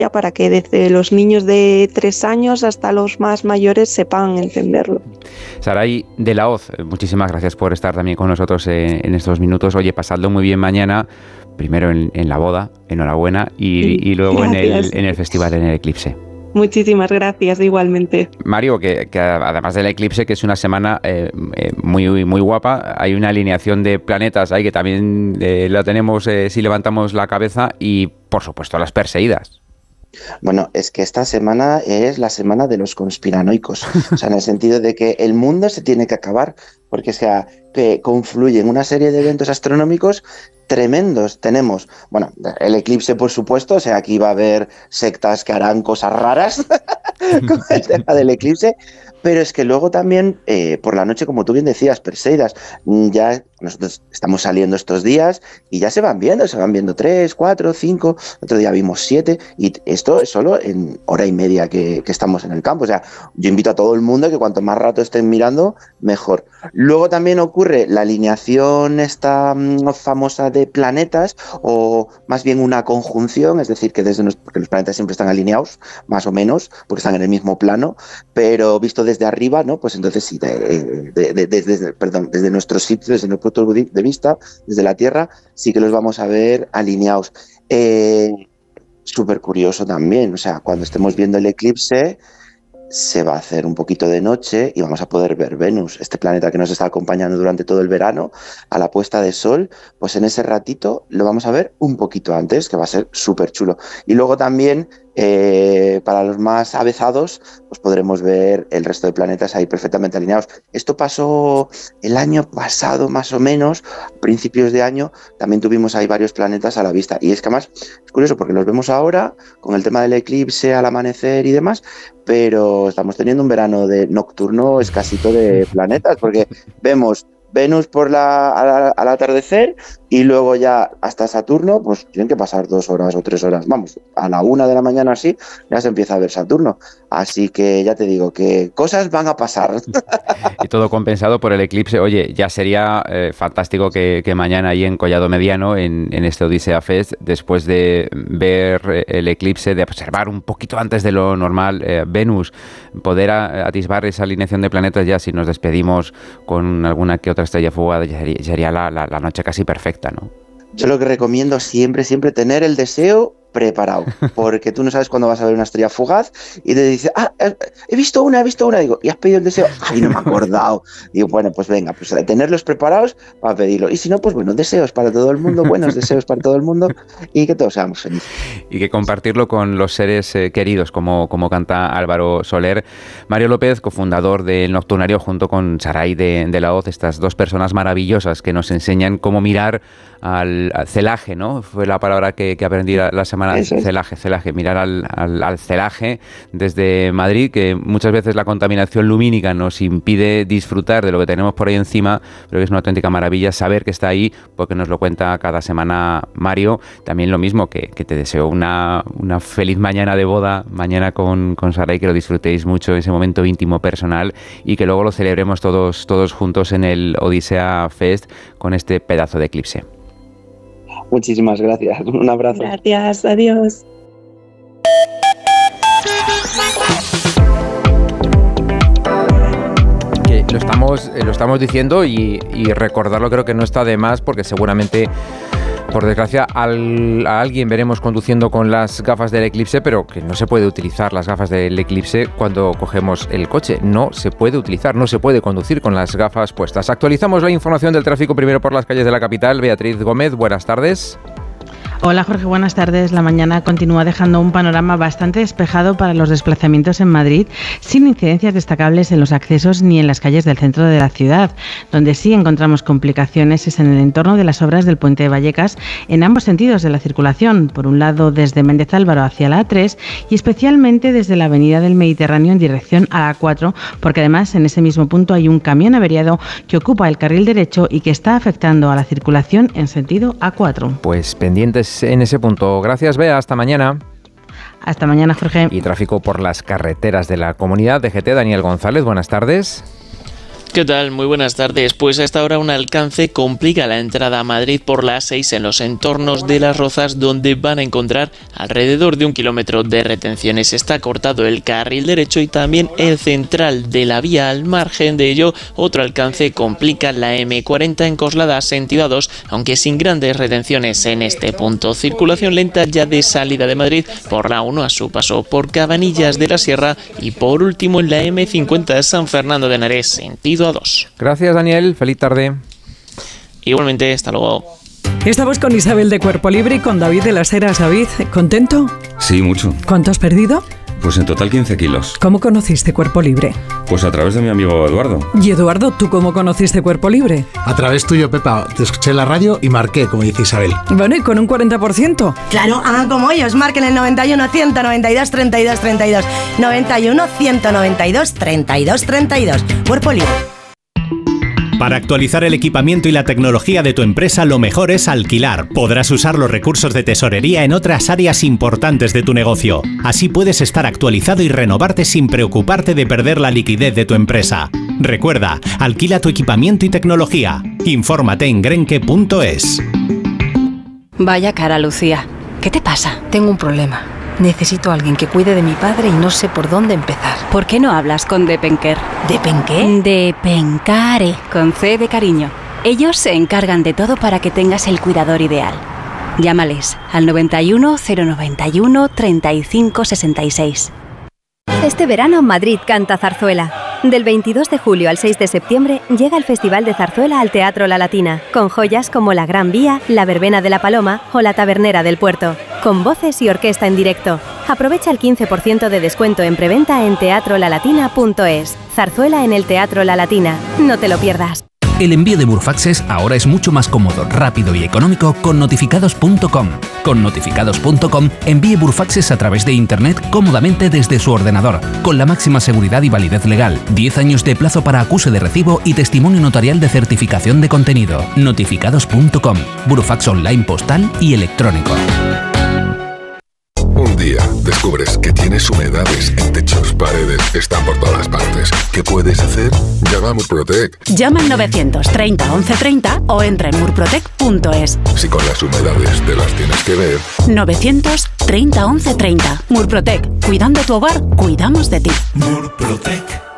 para que desde los niños de 3 años hasta los más mayores sepan entenderlo. Saray de la Hoz, muchísimas gracias por estar también con nosotros en estos minutos. Oye, pasadlo muy bien mañana, primero en la boda, enhorabuena, y luego en el festival, en el eclipse. Muchísimas gracias, igualmente. Mario, que además del eclipse, que es una semana muy, muy guapa, hay una alineación de planetas ahí que también la tenemos si levantamos la cabeza, y por supuesto las perseídas. Bueno, es que esta semana es la semana de los conspiranoicos, o sea, en el sentido de que el mundo se tiene que acabar, porque o sea, que confluyen una serie de eventos astronómicos tremendos. Tenemos, bueno, el eclipse, por supuesto, o sea, aquí va a haber sectas que harán cosas raras con el tema del eclipse, pero es que luego también, por la noche, como tú bien decías, Perseidas, ya nosotros estamos saliendo estos días y ya se van viendo 3, 4, 5, otro día vimos 7, y esto es solo en hora y media que estamos en el campo. O sea, yo invito a todo el mundo que cuanto más rato estén mirando, mejor. Luego también ocurre la alineación esta famosa de planetas, o más bien una conjunción, es decir, que porque los planetas siempre están alineados, más o menos, porque están en el mismo plano, pero visto desde arriba, ¿no? Pues entonces sí, desde nuestro sitio, desde nuestro punto de vista, desde la Tierra, sí que los vamos a ver alineados. Súper curioso también, o sea, cuando estemos viendo el eclipse, se va a hacer un poquito de noche y vamos a poder ver Venus, este planeta que nos está acompañando durante todo el verano, a la puesta de sol. Pues en ese ratito lo vamos a ver un poquito antes, que va a ser súper chulo. Y luego también, para los más avezados, pues podremos ver el resto de planetas ahí perfectamente alineados. Esto pasó el año pasado, más o menos, a principios de año, también tuvimos ahí varios planetas a la vista. Y es que además es curioso porque los vemos ahora con el tema del eclipse al amanecer y demás, pero estamos teniendo un verano nocturno escasito de planetas, porque vemos Venus al atardecer, y luego ya hasta Saturno, pues tienen que pasar 2 horas o 3 horas. Vamos, a la 1 de la mañana así, ya se empieza a ver Saturno. Así que ya te digo que cosas van a pasar. Y todo compensado por el eclipse. Oye, ya sería fantástico que mañana ahí en Collado Mediano, en este Odisea Fest, después de ver el eclipse, de observar un poquito antes de lo normal Venus, poder atisbar esa alineación de planetas, ya si nos despedimos con alguna que otra estrella fugaz, ya sería la noche casi perfecta, ¿no? Yo lo que recomiendo siempre tener el deseo preparado, porque tú no sabes cuándo vas a ver una estrella fugaz y te dice, he visto una, digo, ¿y has pedido el deseo? Ay, no me he acordado. Digo, bueno, pues venga, pues tenerlos preparados para pedirlo, y si no, pues bueno, deseos para todo el mundo, buenos deseos para todo el mundo, y que todos seamos felices. Y que compartirlo con los seres queridos, como canta Álvaro Soler. Mario López, cofundador del Nocturnario, junto con Saray de la Hoz, estas dos personas maravillosas que nos enseñan cómo mirar al celaje, ¿no? Fue la palabra que aprendí la semana. Celaje, mirar al celaje desde Madrid, que muchas veces la contaminación lumínica nos impide disfrutar de lo que tenemos por ahí encima, pero que es una auténtica maravilla saber que está ahí, porque nos lo cuenta cada semana Mario. También lo mismo, que te deseo una feliz mañana de boda, mañana con Saray, que lo disfrutéis mucho, ese momento íntimo, personal, y que luego lo celebremos todos juntos en el Odisea Fest con este pedazo de eclipse. Muchísimas gracias. Un abrazo. Gracias, adiós. Que lo estamos diciendo, y recordarlo creo que no está de más, porque seguramente, por desgracia, a alguien veremos conduciendo con las gafas del eclipse, pero que no se puede utilizar las gafas del eclipse cuando cogemos el coche. No se puede utilizar, no se puede conducir con las gafas puestas. Actualizamos la información del tráfico primero por las calles de la capital. Beatriz Gómez, buenas tardes. Hola Jorge, buenas tardes. La mañana continúa dejando un panorama bastante despejado para los desplazamientos en Madrid, sin incidencias destacables en los accesos ni en las calles del centro de la ciudad. Donde sí encontramos complicaciones es en el entorno de las obras del Puente de Vallecas, en ambos sentidos de la circulación. Por un lado, desde Méndez Álvaro hacia la A3, y especialmente desde la Avenida del Mediterráneo en dirección a la A4, porque además en ese mismo punto hay un camión averiado que ocupa el carril derecho y que está afectando a la circulación en sentido A4. Pues pendientes en ese punto. Gracias, Bea. Hasta mañana. Hasta mañana, Jorge. Y tráfico por las carreteras de la comunidad. DGT, Daniel González, buenas tardes. ¿Qué tal? Muy buenas tardes. Pues a esta hora un alcance complica la entrada a Madrid por la A6 en los entornos de Las Rozas, donde van a encontrar alrededor de 1 kilómetro de retenciones. Está cortado el carril derecho y también el central de la vía. Al margen de ello, otro alcance complica la M40 en Coslada sentido A2, aunque sin grandes retenciones en este punto. Circulación lenta ya de salida de Madrid por la 1 a su paso por Cabanillas de la Sierra y por último en la M50 San Fernando de Henares sentido A2. Gracias, Daniel. Feliz tarde. Igualmente, hasta luego. Estamos con Isabel de Cuerpo Libre y con David de las Heras. David, ¿contento? Sí, mucho. ¿Cuánto has perdido? Pues en total 15 kilos. ¿Cómo conociste Cuerpo Libre? Pues a través de mi amigo Eduardo. Y Eduardo, ¿tú cómo conociste Cuerpo Libre? A través tuyo, Pepa. Te escuché en la radio y marqué, como dice Isabel. Bueno, ¿y con un 40%? Claro, hagan como ellos, marquen el 91 192 32 32. 91 192 32 32. Cuerpo Libre. Para actualizar el equipamiento y la tecnología de tu empresa, lo mejor es alquilar. Podrás usar los recursos de tesorería en otras áreas importantes de tu negocio. Así puedes estar actualizado y renovarte sin preocuparte de perder la liquidez de tu empresa. Recuerda, alquila tu equipamiento y tecnología. Infórmate en grenke.es. Vaya cara, Lucía. ¿Qué te pasa? Tengo un problema. Necesito a alguien que cuide de mi padre y no sé por dónde empezar. ¿Por qué no hablas con Depenker? ¿Depenqué? Depencare, con C de cariño. Ellos se encargan de todo para que tengas el cuidador ideal. Llámales al 91 091 35 66. Este verano Madrid canta zarzuela. Del 22 de julio al 6 de septiembre llega el Festival de Zarzuela al Teatro La Latina, con joyas como La Gran Vía, La Verbena de la Paloma o La Tabernera del Puerto, con voces y orquesta en directo. Aprovecha el 15% de descuento en preventa en teatrolalatina.es. Zarzuela en el Teatro La Latina. No te lo pierdas. El envío de Burfaxes ahora es mucho más cómodo, rápido y económico con notificados.com. Con notificados.com envíe Burfaxes a través de Internet cómodamente desde su ordenador, con la máxima seguridad y validez legal, 10 años de plazo para acuse de recibo y testimonio notarial de certificación de contenido. Notificados.com, Burfax online postal y electrónico. Un día descubres que tienes humedades en techos, paredes, están por todas partes. ¿Qué puedes hacer? Llama a Murprotec. Llama al 930 1130 o entra en murprotec.es. Si con las humedades te las tienes que ver. 930 1130. Murprotec. Cuidando tu hogar, cuidamos de ti. Murprotec.